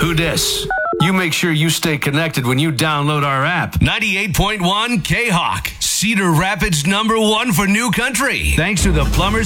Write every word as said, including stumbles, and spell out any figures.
Who dis? You make sure you stay connected when you download our app. ninety-eight point one K-Hawk, Cedar Rapids number one for new country. Thanks to the Plumbers